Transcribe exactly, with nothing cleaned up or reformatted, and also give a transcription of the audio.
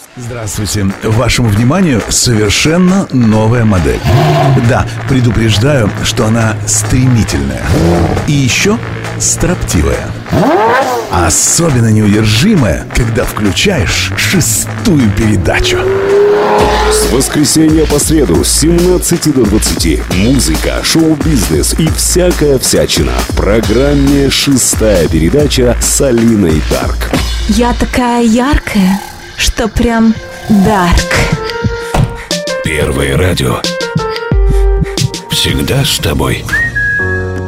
Здравствуйте. Вашему вниманию совершенно новая модель. Да, предупреждаю, что она стремительная. И еще строптивая. Особенно неудержимая, когда включаешь шестую передачу. С воскресенья по среду с семнадцати до двадцати. Музыка, шоу-бизнес и всякая всячина. В программе «Шестая передача» с Алиной Дарк. Я такая яркая, что прям дарк. Первое радио. Всегда с тобой.